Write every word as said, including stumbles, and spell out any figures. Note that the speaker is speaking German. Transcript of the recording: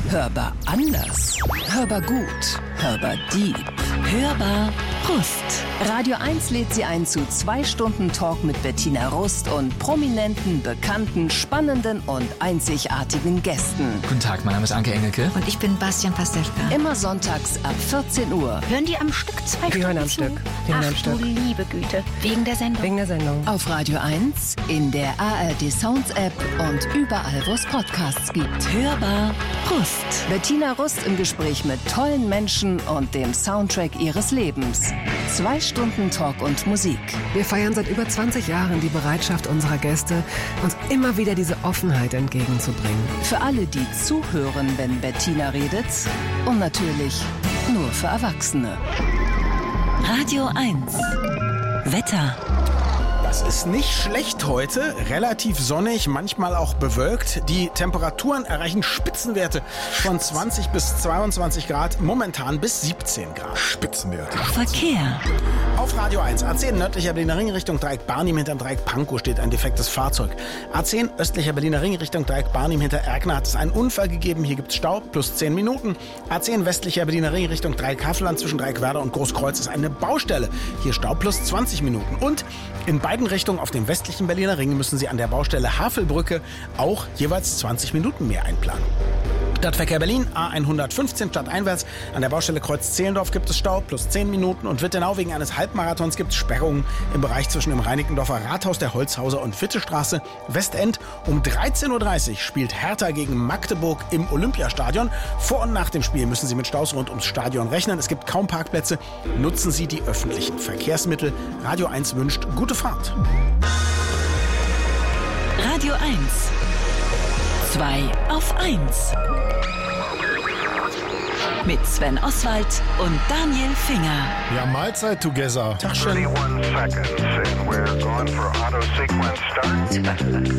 Hörbar anders, hörbar gut, hörbar deep, hörbar Rust. Radio eins lädt Sie ein zu zwei Stunden Talk mit Bettina Rust und prominenten, bekannten, spannenden und einzigartigen Gästen. Guten Tag, mein Name ist Anke Engelke. Und ich bin Bastian Pastewka. Immer sonntags ab vierzehn Uhr. Hören die am Stück zwei Die Stunden hören am zu? Stück. Die hören Ach am du Stück. liebe Güte. Wegen der Sendung. Wegen der Sendung. Auf Radio eins, in der A R D Sounds App und überall, wo es Podcasts gibt. Hörbar Rust. Bettina Rust im Gespräch mit tollen Menschen und dem Soundtrack ihres Lebens. Zwei Stunden Talk und Musik. Wir feiern seit über zwanzig Jahren die Bereitschaft unserer Gäste, uns immer wieder diese Offenheit entgegenzubringen. Für alle, die zuhören, wenn Bettina redet. Und natürlich nur für Erwachsene. Radio eins. Wetter. Das ist nicht schlecht heute, relativ sonnig, manchmal auch bewölkt. Die Temperaturen erreichen Spitzenwerte von zwanzig bis zweiundzwanzig Grad, momentan bis siebzehn Grad. Spitzenwerte. Verkehr. Auf Radio eins, A zehn nördlicher Berliner Ring Richtung Dreieck Barnim hinterm Dreieck Pankow steht ein defektes Fahrzeug. A zehn östlicher Berliner Ring Richtung Dreieck Barnim hinter Erkner hat es einen Unfall gegeben, hier gibt es Stau, plus zehn Minuten. A zehn westlicher Berliner Ring Richtung Dreieck Havelland zwischen Dreieck Werder und Großkreuz ist eine Baustelle, hier Stau plus zwanzig Minuten. Und in beiden Richtungen auf dem westlichen Berliner Ring müssen Sie an der Baustelle Havelbrücke auch jeweils zwanzig Minuten mehr einplanen. Stadtverkehr Berlin, A hundertfünfzehn stadteinwärts. An der Baustelle Kreuz-Zehlendorf gibt es Stau, plus zehn Minuten. Und Wittenau wegen eines Halbmarathons gibt es Sperrungen im Bereich zwischen dem Reinickendorfer Rathaus, der Holzhauser und Wittestraße. Westend um dreizehn Uhr dreißig spielt Hertha gegen Magdeburg im Olympiastadion. Vor und nach dem Spiel müssen Sie mit Staus rund ums Stadion rechnen. Es gibt kaum Parkplätze. Nutzen Sie die öffentlichen Verkehrsmittel. Radio eins wünscht gute Fahrt. Radio eins. zwei auf eins. Mit Sven Oswald und Daniel Finger. Ja, Mahlzeit together. Tag schön. thirty-one seconds and we're going for auto sequence start. Super.